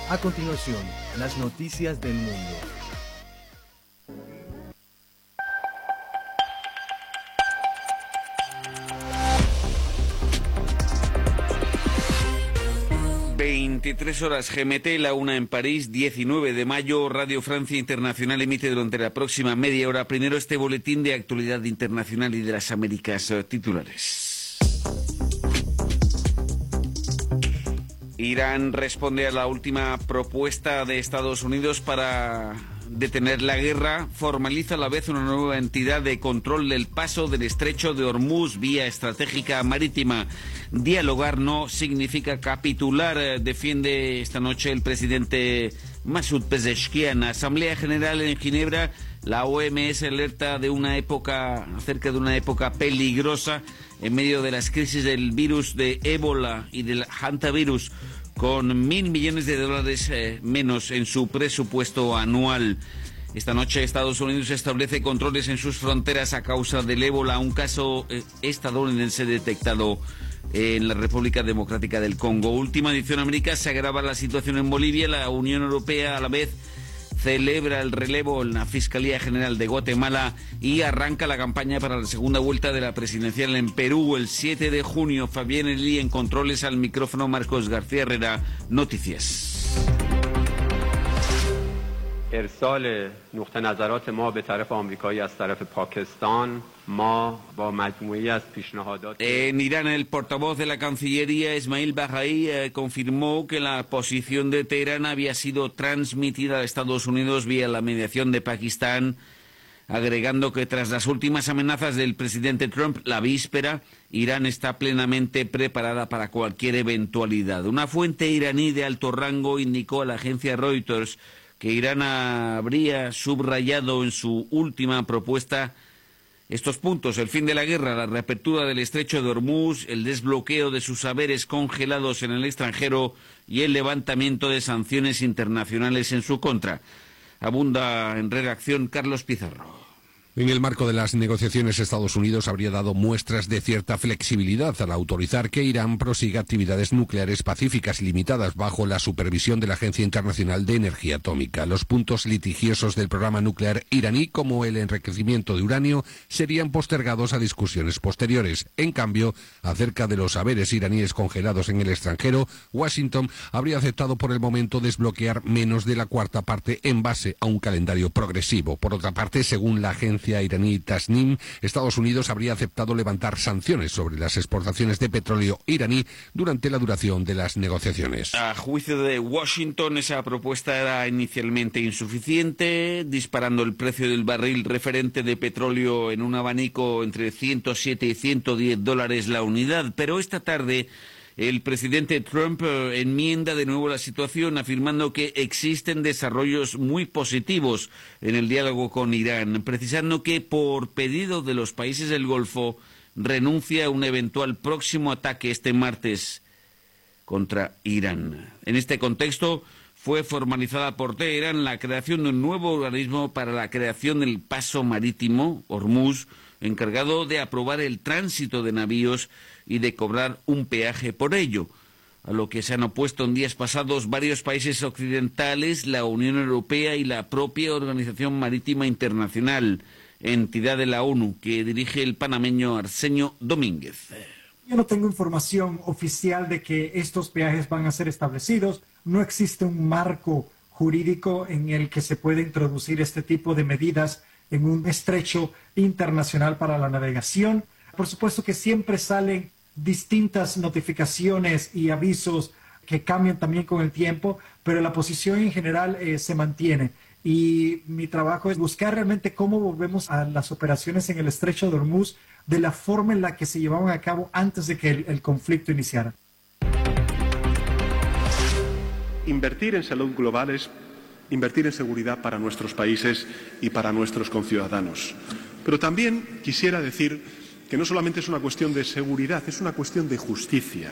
A continuación, las noticias del mundo. ...23 GMT, la 1 en París, 19 de mayo... Radio Francia Internacional emite durante la próxima media hora... primero este boletín de actualidad internacional y de las Américas titulares. Irán responde a la última propuesta de Estados Unidos para detener la guerra. Formaliza a la vez una nueva entidad de control del paso del estrecho de Hormuz, vía estratégica marítima. Dialogar no significa capitular, defiende esta noche el presidente Masoud Pezeshkian. Asamblea General en Ginebra, la OMS alerta acerca de una época peligrosa en medio de las crisis del virus de ébola y del hantavirus, con $1.000 millones menos en su presupuesto anual. Esta noche Estados Unidos establece controles en sus fronteras a causa del ébola, un caso estadounidense detectado en la República Democrática del Congo. Última edición América, se agrava la situación en Bolivia. La Unión Europea a la vez celebra el relevo en la Fiscalía General de Guatemala y arranca la campaña para la segunda vuelta de la presidencial en Perú el 7 de junio. Fabián Elí en controles, al micrófono Marcos García Herrera. Noticias. ارسال نقطه نظرات ما به طرف آمریکایی از طرف پاکستان ما با مجموعی از پیشنهادات. En Irán, el portavoz de la Cancillería, Esmail Bahaí, confirmó que la posición de Teherán había sido transmitida a Estados Unidos vía la mediación de Pakistán, agregando que tras las últimas amenazas del presidente Trump la víspera, Irán está plenamente preparada para cualquier eventualidad. Una fuente iraní de alto rango indicó a la agencia Reuters que Irán habría subrayado en su última propuesta estos puntos: el fin de la guerra, la reapertura del estrecho de Hormuz, el desbloqueo de sus haberes congelados en el extranjero y el levantamiento de sanciones internacionales en su contra. Abunda en redacción Carlos Pizarro. En el marco de las negociaciones, Estados Unidos habría dado muestras de cierta flexibilidad al autorizar que Irán prosiga actividades nucleares pacíficas y limitadas bajo la supervisión de la Agencia Internacional de Energía Atómica. Los puntos litigiosos del programa nuclear iraní, como el enriquecimiento de uranio, serían postergados a discusiones posteriores. En cambio, acerca de los haberes iraníes congelados en el extranjero, Washington habría aceptado por el momento desbloquear menos de la cuarta parte en base a un calendario progresivo. Por otra parte, según la agencia iraní Tasnim, Estados Unidos habría aceptado levantar sanciones sobre las exportaciones de petróleo iraní durante la duración de las negociaciones. A juicio de Washington, esa propuesta era inicialmente insuficiente, disparando el precio del barril referente de petróleo en un abanico entre 107 y 110 dólares la unidad. Pero esta tarde el presidente Trump enmienda de nuevo la situación, afirmando que existen desarrollos muy positivos en el diálogo con Irán, precisando que, por pedido de los países del Golfo, renuncia a un eventual próximo ataque este martes contra Irán. En este contexto, fue formalizada por Teherán la creación de un nuevo organismo para la creación del paso marítimo, Hormuz, encargado de aprobar el tránsito de navíos y de cobrar un peaje por ello, a lo que se han opuesto en días pasados varios países occidentales, la Unión Europea y la propia Organización Marítima Internacional, entidad de la ONU que dirige el panameño Arsenio Domínguez. Yo no tengo información oficial de que estos peajes van a ser establecidos. No existe un marco jurídico en el que se pueda introducir este tipo de medidas en un estrecho internacional para la navegación. Por supuesto que siempre salen distintas notificaciones y avisos que cambian también con el tiempo, pero la posición en general se mantiene. Y mi trabajo es buscar realmente cómo volvemos a las operaciones en el estrecho de Hormuz de la forma en la que se llevaban a cabo antes de que el conflicto iniciara. Invertir en salud global es invertir en seguridad para nuestros países y para nuestros conciudadanos. Pero también quisiera decir que no solamente es una cuestión de seguridad, es una cuestión de justicia.